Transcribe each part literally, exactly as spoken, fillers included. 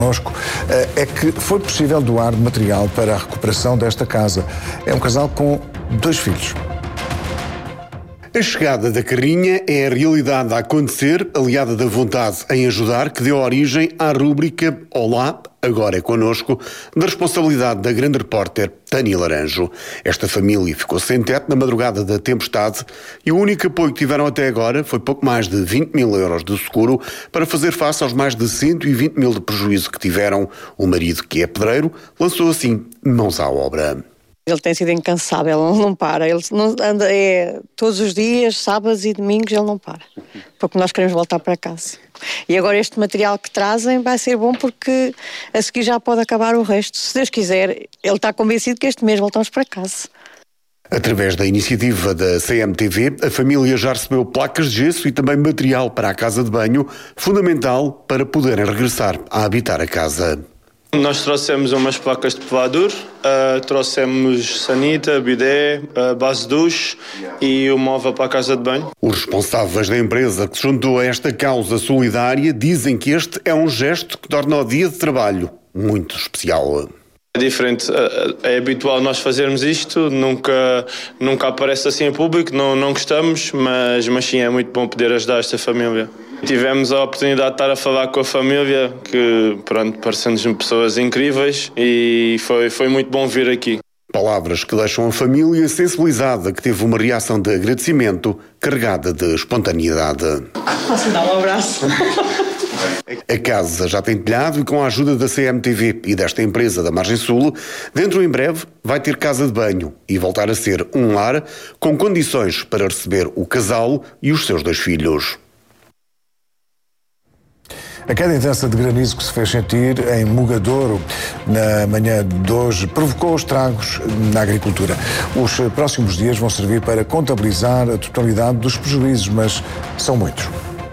Connosco é que foi possível doar material para a recuperação desta casa. É um casal com dois filhos. A chegada da carrinha é a realidade a acontecer, aliada da vontade em ajudar, que deu origem à rúbrica Olá, agora é connosco, da responsabilidade da grande repórter Tânia Laranjo. Esta família ficou sem teto na madrugada da tempestade e o único apoio que tiveram até agora foi pouco mais de vinte mil euros do seguro para fazer face aos mais de cento e vinte mil de prejuízo que tiveram. O marido, que é pedreiro, lançou assim mãos à obra. Ele tem sido incansável, ele não para, ele não anda é, todos os dias, sábados e domingos, ele não para, porque nós queremos voltar para casa. E agora este material que trazem vai ser bom porque a seguir já pode acabar o resto. Se Deus quiser, ele está convencido que este mês voltamos para casa. Através da iniciativa da C M T V, a família já recebeu placas de gesso e também material para a casa de banho, fundamental para poderem regressar a habitar a casa. Nós trouxemos umas placas de pelador, uh, trouxemos sanita, bidé, uh, base de duche e o móvel para a casa de banho. Os responsáveis da empresa que se juntou a esta causa solidária dizem que este é um gesto que torna o dia de trabalho muito especial. É diferente, é habitual nós fazermos isto, nunca, nunca aparece assim em público, não, não gostamos, mas, mas sim, é muito bom poder ajudar esta família. Tivemos a oportunidade de estar a falar com a família, que pronto, parecem-nos pessoas incríveis e foi, foi muito bom vir aqui. Palavras que deixam a família sensibilizada, que teve uma reação de agradecimento carregada de espontaneidade. Posso dar um abraço? A casa já tem telhado e com a ajuda da C M T V e desta empresa da Margem Sul, dentro em breve vai ter casa de banho e voltar a ser um lar com condições para receber o casal e os seus dois filhos. A queda intensa de granizo que se fez sentir em Mogadouro na manhã de hoje provocou estragos na agricultura. Os próximos dias vão servir para contabilizar a totalidade dos prejuízos, mas são muitos.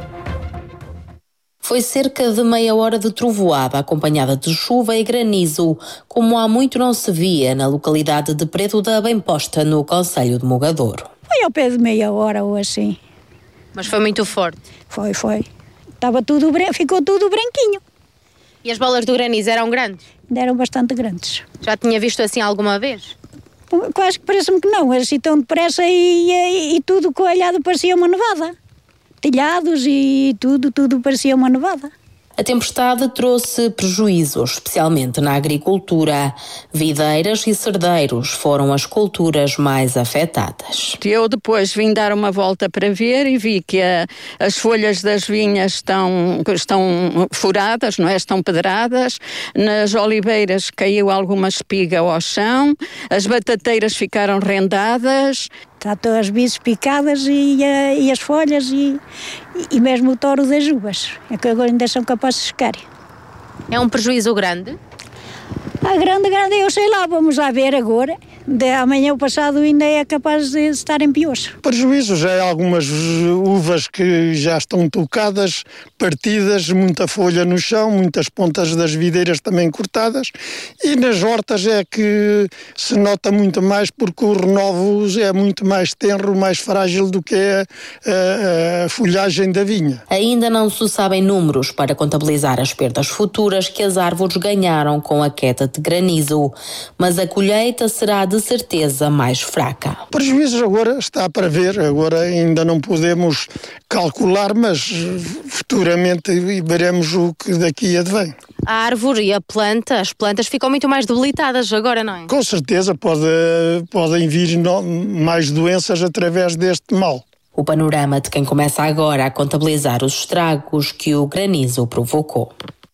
Foi cerca de meia hora de trovoada, acompanhada de chuva e granizo, como há muito não se via na localidade de Preto da Bem-Posta, no concelho de Mogadouro. Foi ao pé de meia hora ou assim. Mas foi muito forte? Foi, foi. Estava tudo, ficou tudo branquinho. E as bolas do granizo eram grandes? Eram bastante grandes. Já tinha visto assim alguma vez? Quase que parece-me que não, assim tão depressa e, e, e tudo coalhado parecia uma nevada. Telhados e tudo, tudo parecia uma nevada. A tempestade trouxe prejuízos, especialmente na agricultura. Videiras e cerdeiros foram as culturas mais afetadas. Eu depois vim dar uma volta para ver e vi que a, as folhas das vinhas estão, estão furadas, não é? Estão pedradas. Nas oliveiras caiu alguma espiga ao chão. As batateiras ficaram rendadas. Está todas as bices picadas e, e as folhas e, e mesmo o toro das uvas, é que agora ainda são capazes de secar. É um prejuízo grande? A grande, grande, eu sei lá, vamos lá ver agora. De amanhã o passado ainda é capaz de estarem piores. Prejuízo, já há algumas uvas que já estão tocadas, partidas, muita folha no chão, muitas pontas das videiras também cortadas, e nas hortas é que se nota muito mais porque o renovo é muito mais tenro, mais frágil do que a, a, a folhagem da vinha. Ainda não se sabem números para contabilizar as perdas futuras que as árvores ganharam com a queda de granizo, mas a colheita será de certeza mais fraca. Prejuízos agora está para ver, agora ainda não podemos calcular, mas futuramente veremos o que daqui advém. A árvore e a planta, as plantas ficam muito mais debilitadas agora, não é? Com certeza pode, podem vir no, mais doenças através deste mal. O panorama de quem começa agora a contabilizar os estragos que o granizo provocou.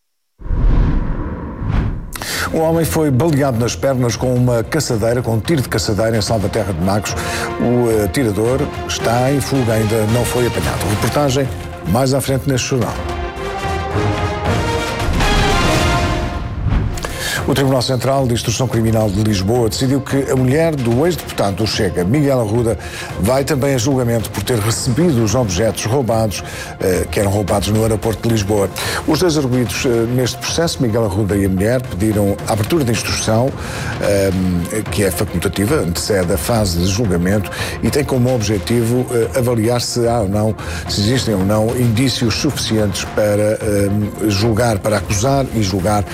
Um homem foi baleado nas pernas com uma caçadeira, com um tiro de caçadeira em Salvaterra de Magos. O atirador está em fuga, ainda não foi apanhado. Reportagem mais à frente neste jornal. O Tribunal Central de Instrução Criminal de Lisboa decidiu que a mulher do ex-deputado do Chega, Miguel Arruda, vai também a julgamento por ter recebido os objetos roubados, eh, que eram roubados no aeroporto de Lisboa. Os dois arguidos eh, neste processo, Miguel Arruda e a mulher, pediram a abertura da instrução, eh, que é facultativa, antecede a fase de julgamento e tem como objetivo eh, avaliar se há ou não, se existem ou não indícios suficientes para eh, julgar, para acusar e julgar